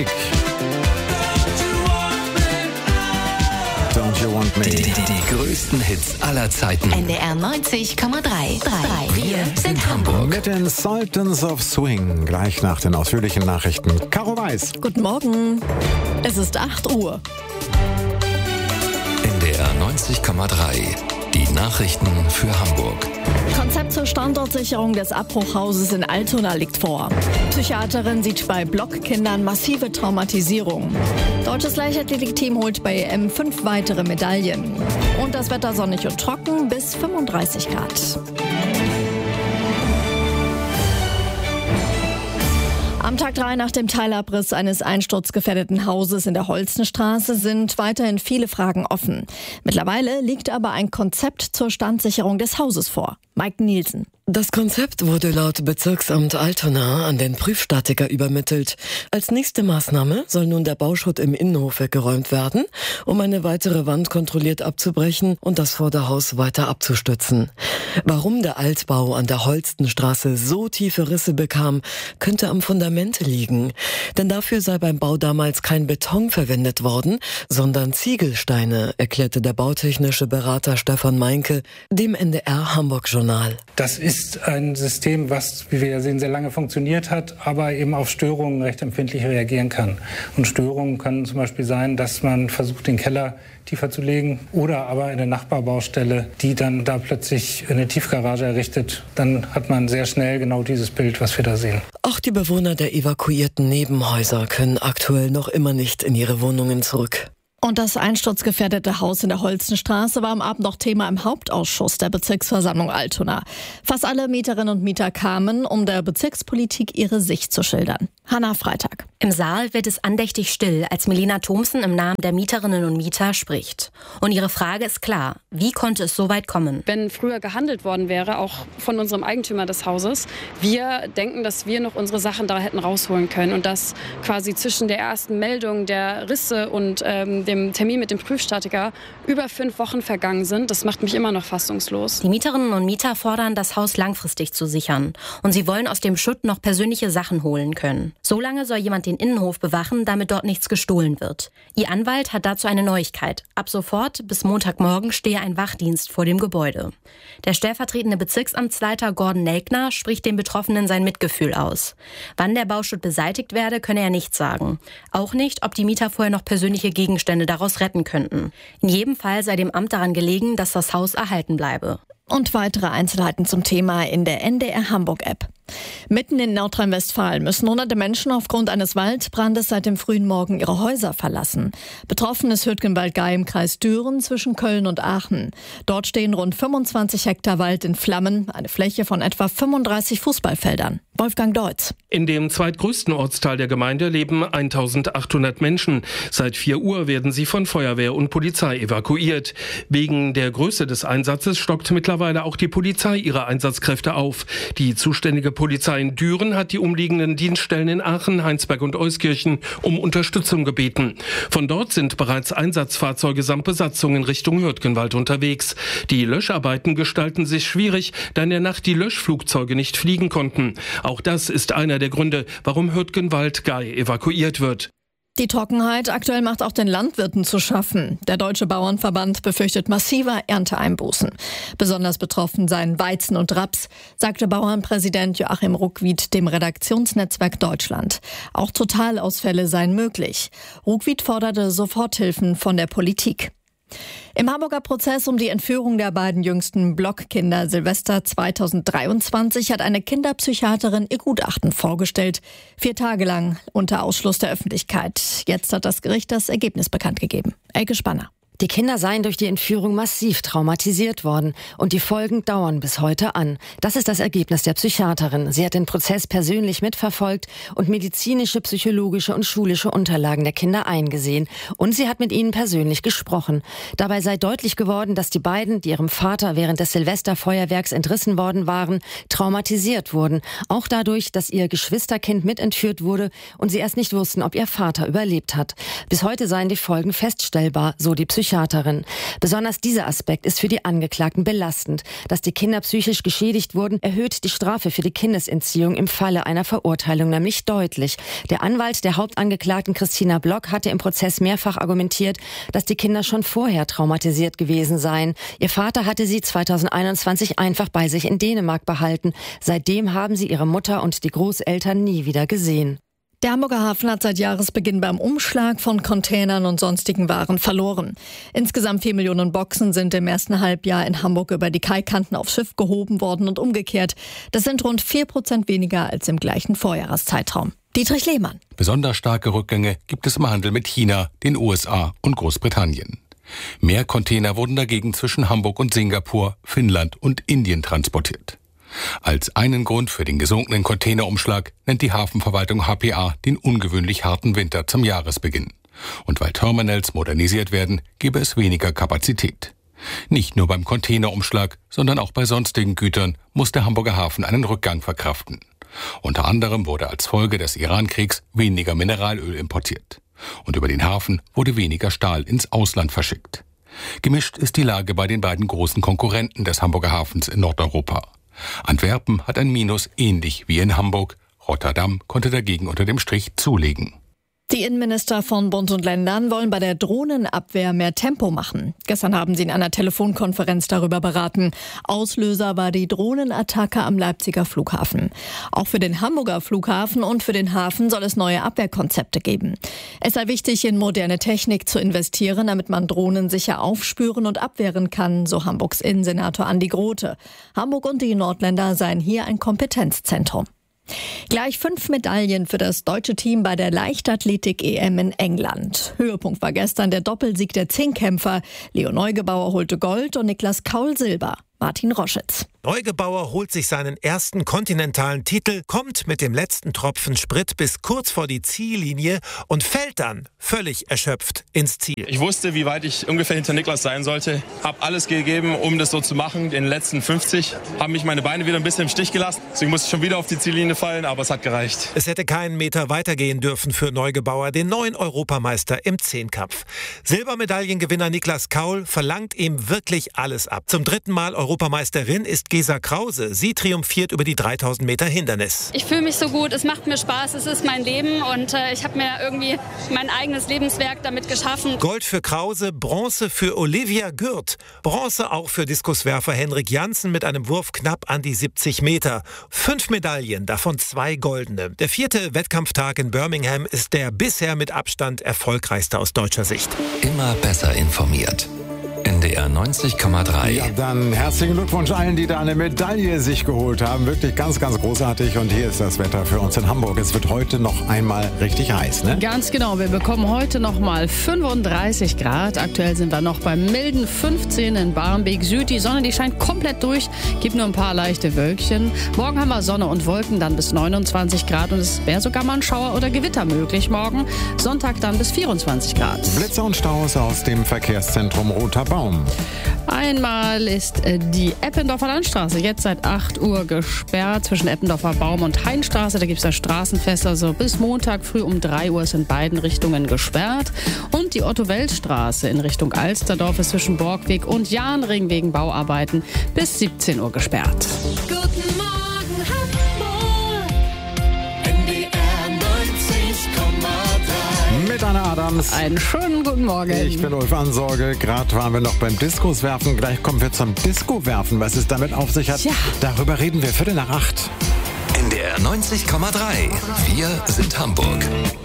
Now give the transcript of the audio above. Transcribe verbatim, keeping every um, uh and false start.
Musik. Don't You Want Me. Die, die, die größten Hits aller Zeiten. N D R neunzig Komma drei. Wir sind Hamburg. Mit den Sultans of Swing. Gleich nach den ausführlichen Nachrichten. Caro Weiß. Guten Morgen. Es ist acht Uhr. N D R neunzig Komma drei. Die Nachrichten für Hamburg. Konzept zur Standortsicherung des Abbruchhauses in Altona liegt vor. Psychiaterin sieht bei Blockkindern massive Traumatisierung. Deutsches Leichtathletikteam holt bei E M fünf weitere Medaillen. Und das Wetter sonnig und trocken bis fünfunddreißig Grad. Am Tag drei nach dem Teilabriss eines einsturzgefährdeten Hauses in der Holstenstraße sind weiterhin viele Fragen offen. Mittlerweile liegt aber ein Konzept zur Standsicherung des Hauses vor. Mike Nielsen. Das Konzept wurde laut Bezirksamt Altona an den Prüfstatiker übermittelt. Als nächste Maßnahme soll nun der Bauschutt im Innenhof weggeräumt werden, um eine weitere Wand kontrolliert abzubrechen und das Vorderhaus weiter abzustützen. Warum der Altbau an der Holstenstraße so tiefe Risse bekam, könnte am Fundament liegen. Denn dafür sei beim Bau damals kein Beton verwendet worden, sondern Ziegelsteine, erklärte der bautechnische Berater Stefan Meinke dem N D R Hamburg Journal. Das ist ein System, was, wie wir ja sehen, sehr lange funktioniert hat, aber eben auf Störungen recht empfindlich reagieren kann. Und Störungen können zum Beispiel sein, dass man versucht, den Keller tiefer zu legen oder aber in der Nachbarbaustelle, die dann da plötzlich eine Tiefgarage errichtet. Dann hat man sehr schnell genau dieses Bild, was wir da sehen. Auch die Bewohner der evakuierten Nebenhäuser können aktuell noch immer nicht in ihre Wohnungen zurück. Und das einsturzgefährdete Haus in der Holstenstraße war am Abend noch Thema im Hauptausschuss der Bezirksversammlung Altona. Fast alle Mieterinnen und Mieter kamen, um der Bezirkspolitik ihre Sicht zu schildern. Hanna Freitag. Im Saal wird es andächtig still, als Melina Thomsen im Namen der Mieterinnen und Mieter spricht. Und ihre Frage ist klar: Wie konnte es so weit kommen? Wenn früher gehandelt worden wäre, auch von unserem Eigentümer des Hauses, wir denken, dass wir noch unsere Sachen da hätten rausholen können und dass quasi zwischen der ersten Meldung der Risse und ähm, dem Termin mit dem Prüfstatiker über fünf Wochen vergangen sind. Das macht mich immer noch fassungslos. Die Mieterinnen und Mieter fordern, das Haus langfristig zu sichern. Und sie wollen aus dem Schutt noch persönliche Sachen holen können. Solange soll jemand den Innenhof bewachen, damit dort nichts gestohlen wird. Ihr Anwalt hat dazu eine Neuigkeit. Ab sofort bis Montagmorgen stehe ein Wachdienst vor dem Gebäude. Der stellvertretende Bezirksamtsleiter Gordon Nelkner spricht den Betroffenen sein Mitgefühl aus. Wann der Bauschutt beseitigt werde, könne er nicht sagen. Auch nicht, ob die Mieter vorher noch persönliche Gegenstände daraus retten könnten. In jedem Fall sei dem Amt daran gelegen, dass das Haus erhalten bleibe. Und weitere Einzelheiten zum Thema in der N D R Hamburg-App. Mitten in Nordrhein-Westfalen müssen hunderte Menschen aufgrund eines Waldbrandes seit dem frühen Morgen ihre Häuser verlassen. Betroffen ist Hürtgenwald-Gey im Kreis Düren zwischen Köln und Aachen. Dort stehen rund fünfundzwanzig Hektar Wald in Flammen, eine Fläche von etwa fünfunddreißig Fußballfeldern. Wolfgang Deutz. In dem zweitgrößten Ortsteil der Gemeinde leben eintausendachthundert Menschen. Seit vier Uhr werden sie von Feuerwehr und Polizei evakuiert. Wegen der Größe des Einsatzes stockt mittlerweile auch die Polizei ihre Einsatzkräfte auf. Die zuständige Polizei in Düren hat die umliegenden Dienststellen in Aachen, Heinsberg und Euskirchen um Unterstützung gebeten. Von dort sind bereits Einsatzfahrzeuge samt Besatzung in Richtung Hürtgenwald unterwegs. Die Löscharbeiten gestalten sich schwierig, da in der Nacht die Löschflugzeuge nicht fliegen konnten. Auch das ist einer der Gründe, warum Hürtgenwald-Gey evakuiert wird. Die Trockenheit aktuell macht auch den Landwirten zu schaffen. Der Deutsche Bauernverband befürchtet massive Ernteeinbußen. Besonders betroffen seien Weizen und Raps, sagte Bauernpräsident Joachim Ruckwied dem Redaktionsnetzwerk Deutschland. Auch Totalausfälle seien möglich. Ruckwied forderte Soforthilfen von der Politik. Im Hamburger Prozess um die Entführung der beiden jüngsten Blockkinder Silvester zweitausenddreiundzwanzig hat eine Kinderpsychiaterin ihr Gutachten vorgestellt. Vier Tage lang unter Ausschluss der Öffentlichkeit. Jetzt hat das Gericht das Ergebnis bekannt gegeben. Elke Spanner. Die Kinder seien durch die Entführung massiv traumatisiert worden und die Folgen dauern bis heute an. Das ist das Ergebnis der Psychiaterin. Sie hat den Prozess persönlich mitverfolgt und medizinische, psychologische und schulische Unterlagen der Kinder eingesehen. Und sie hat mit ihnen persönlich gesprochen. Dabei sei deutlich geworden, dass die beiden, die ihrem Vater während des Silvesterfeuerwerks entrissen worden waren, traumatisiert wurden. Auch dadurch, dass ihr Geschwisterkind mitentführt wurde und sie erst nicht wussten, ob ihr Vater überlebt hat. Bis heute seien die Folgen feststellbar, so die Psychiaterin. Psychiaterin. Besonders dieser Aspekt ist für die Angeklagten belastend. Dass die Kinder psychisch geschädigt wurden, erhöht die Strafe für die Kindesentziehung im Falle einer Verurteilung nämlich deutlich. Der Anwalt der Hauptangeklagten Christina Block hatte im Prozess mehrfach argumentiert, dass die Kinder schon vorher traumatisiert gewesen seien. Ihr Vater hatte sie zweitausendeinundzwanzig einfach bei sich in Dänemark behalten. Seitdem haben sie ihre Mutter und die Großeltern nie wieder gesehen. Der Hamburger Hafen hat seit Jahresbeginn beim Umschlag von Containern und sonstigen Waren verloren. Insgesamt vier Millionen Boxen sind im ersten Halbjahr in Hamburg über die Kaikanten aufs Schiff gehoben worden und umgekehrt. Das sind rund vier Prozent weniger als im gleichen Vorjahreszeitraum. Dietrich Lehmann. Besonders starke Rückgänge gibt es im Handel mit China, den U S A und Großbritannien. Mehr Container wurden dagegen zwischen Hamburg und Singapur, Finnland und Indien transportiert. Als einen Grund für den gesunkenen Containerumschlag nennt die Hafenverwaltung H P A den ungewöhnlich harten Winter zum Jahresbeginn. Und weil Terminals modernisiert werden, gebe es weniger Kapazität. Nicht nur beim Containerumschlag, sondern auch bei sonstigen Gütern muss der Hamburger Hafen einen Rückgang verkraften. Unter anderem wurde als Folge des Iran-Kriegs weniger Mineralöl importiert. Und über den Hafen wurde weniger Stahl ins Ausland verschickt. Gemischt ist die Lage bei den beiden großen Konkurrenten des Hamburger Hafens in Nordeuropa. Antwerpen hat ein Minus ähnlich wie in Hamburg. Rotterdam konnte dagegen unter dem Strich zulegen. Die Innenminister von Bund und Ländern wollen bei der Drohnenabwehr mehr Tempo machen. Gestern haben sie in einer Telefonkonferenz darüber beraten. Auslöser war die Drohnenattacke am Leipziger Flughafen. Auch für den Hamburger Flughafen und für den Hafen soll es neue Abwehrkonzepte geben. Es sei wichtig, in moderne Technik zu investieren, damit man Drohnen sicher aufspüren und abwehren kann, so Hamburgs Innensenator Andi Grote. Hamburg und die Nordländer seien hier ein Kompetenzzentrum. Gleich fünf Medaillen für das deutsche Team bei der Leichtathletik-E M in England. Höhepunkt war gestern der Doppelsieg der Zehnkämpfer. Leo Neugebauer holte Gold und Niklas Kaul Silber. Martin Roschitz. Neugebauer holt sich seinen ersten kontinentalen Titel, kommt mit dem letzten Tropfen Sprit bis kurz vor die Ziellinie und fällt dann völlig erschöpft ins Ziel. Ich wusste, wie weit ich ungefähr hinter Niklas sein sollte. Habe alles gegeben, um das so zu machen. In den letzten fünfzig haben mich meine Beine wieder ein bisschen im Stich gelassen. Deswegen musste ich schon wieder auf die Ziellinie fallen, aber es hat gereicht. Es hätte keinen Meter weitergehen dürfen für Neugebauer, den neuen Europameister im Zehnkampf. Silbermedaillengewinner Niklas Kaul verlangt ihm wirklich alles ab. Zum dritten Mal Europameisterin ist Gesa Krause. Sie triumphiert über die dreitausend Meter Hindernis. Ich fühle mich so gut, es macht mir Spaß, es ist mein Leben und äh, ich habe mir irgendwie mein eigenes Lebenswerk damit geschaffen. Gold für Krause, Bronze für Olivia Gürt. Bronze auch für Diskuswerfer Henrik Janssen mit einem Wurf knapp an die siebzig Meter. Fünf Medaillen, davon zwei goldene. Der vierte Wettkampftag in Birmingham ist der bisher mit Abstand erfolgreichste aus deutscher Sicht. Immer besser informiert. N D R neunzig Komma drei. Ja, dann herzlichen Glückwunsch allen, die da eine Medaille sich geholt haben. Wirklich ganz, ganz großartig. Und hier ist das Wetter für uns in Hamburg. Es wird heute noch einmal richtig heiß, ne? Ganz genau. Wir bekommen heute noch mal fünfunddreißig Grad. Aktuell sind wir noch beim milden fünfzehn in Barmbek Süd. Die Sonne, die scheint komplett durch. Gibt nur ein paar leichte Wölkchen. Morgen haben wir Sonne und Wolken, dann bis neunundzwanzig Grad. Und es wäre sogar mal ein Schauer oder Gewitter möglich morgen. Sonntag dann bis vierundzwanzig Grad. Blitze und Staus aus dem Verkehrszentrum Roter Baum. Einmal ist die Eppendorfer Landstraße jetzt seit acht Uhr gesperrt zwischen Eppendorfer Baum und Heinstraße. Da gibt es das Straßenfest, also bis Montag früh um drei Uhr ist in beiden Richtungen gesperrt. Und die Otto-Welt-Straße in Richtung Alsterdorf ist zwischen Borgweg und Jahnring wegen Bauarbeiten bis siebzehn Uhr gesperrt. Guten Morgen Hamburg, N D R neunzig Komma drei. Mit Anna Adams. Einen schönen guten Morgen. Ich bin Ulf Ansorge. Gerade waren wir noch beim Diskuswerfen. Gleich kommen wir zum Discowerfen. Was es damit auf sich hat, ja. Darüber reden wir Viertel nach acht. N D R neunzig Komma drei. Wir sind Hamburg.